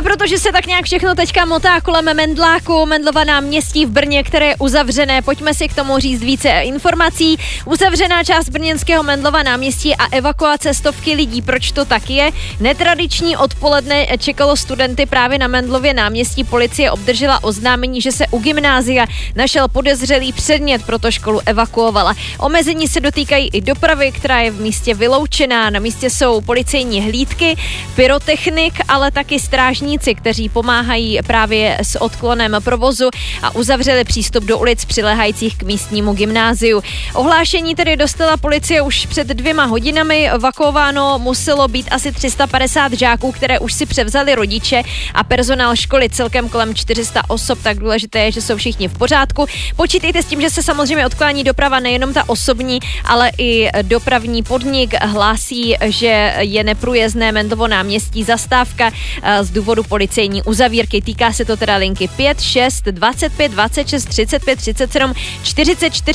protože se tak nějak všechno teďka motá kolem Mendláku, Mendlova náměstí v Brně, které je uzavřené, pojďme si k tomu říct více informací. Uzavřená část brněnského Mendlova náměstí a evakuace stovky lidí. Proč to tak je? Netradiční odpoledne čekalo studenty právě na Mendlově náměstí. Policie obdržela oznámení, že se u gymnázia našel podezřelý předmět, proto školu evakuovala. Omezení se dotýkají i dopravy, která je v místě vyloučená. Na místě jsou policejní hlídky, pyrotechnik, ale taky strážníci, kteří pomáhají právě s odklonem provozu a uzavřeli přístup do ulic přiléhajících k místnímu gymnáziu. Ohlášení tedy dostala policie už před 2 hodinami. Evakuováno muselo být asi 350 žáků, které už si převzali rodiče a personál školy, celkem kolem 400 osob, tak důležité je, že jsou všichni v pořádku. Počítejte s tím, že se samozřejmě odklání doprava, nejenom ta osobní, ale i dopravní podnik hlásí, že je neprůjezdné Mendlovo náměstí, zastávka z důvodu policejní uzavírky. Týká se to teda linky 5, 6, 25, 26, 35, 37, 44